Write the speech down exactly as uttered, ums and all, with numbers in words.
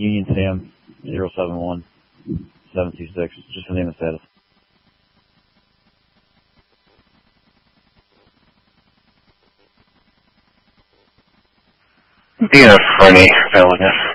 Union Sam zero seven one seven two six. Just the name and status. Being a Fernie, Pelican.